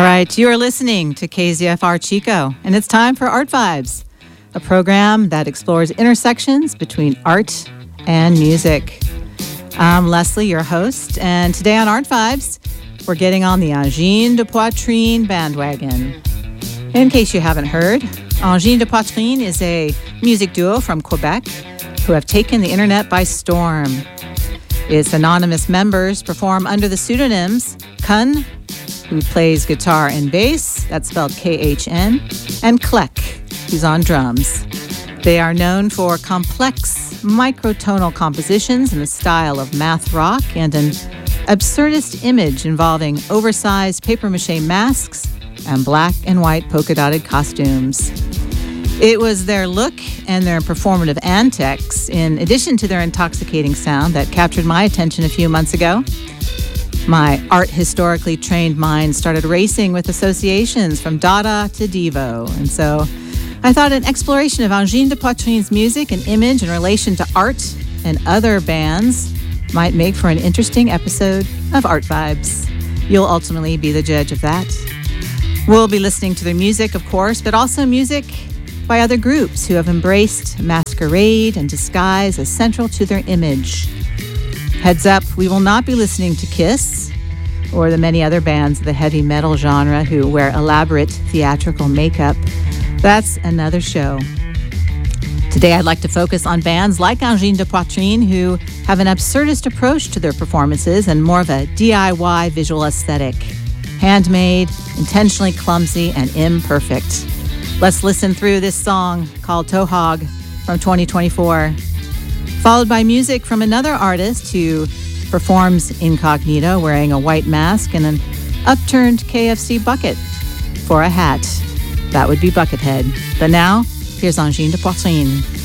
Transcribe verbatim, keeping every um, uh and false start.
right, you are listening to K Z F R Chico, and it's time for Art Vibes, a program that explores intersections between art and music. I'm Leslie, your host, and today on Art Vibes, we're getting on the Angine de Poitrine bandwagon. In case you haven't heard, Angine de Poitrine is a music duo from Quebec who have taken the internet by storm. Its anonymous members perform under the pseudonyms Khun, who plays guitar and bass, that's spelled K H N, and Klek, who's on drums. They are known for complex microtonal compositions in the style of math rock and an absurdist image involving oversized papier-mâché masks and black and white polka-dotted costumes. It was their look and their performative antics, in addition to their intoxicating sound, that captured my attention a few months ago. My art historically trained mind started racing with associations from Dada to Devo, and so I thought an exploration of Angine de Poitrine's music and image in relation to art and other bands might make for an interesting episode of Art Vibes. You'll ultimately be the judge of that. We'll be listening to their music, of course, but also music by other groups who have embraced masquerade and disguise as central to their image. Heads up, we will not be listening to Kiss or the many other bands of the heavy metal genre who wear elaborate theatrical makeup. That's another show. Today I'd like to focus on bands like Angine de Poitrine who have an absurdist approach to their performances and more of a D I Y visual aesthetic. Handmade, intentionally clumsy, and imperfect. Let's listen through this song called Tohog from twenty twenty-four. Followed by music from another artist who performs incognito, wearing a white mask and an upturned K F C bucket for a hat. That would be Buckethead. But now, here's Angine de Poitrine.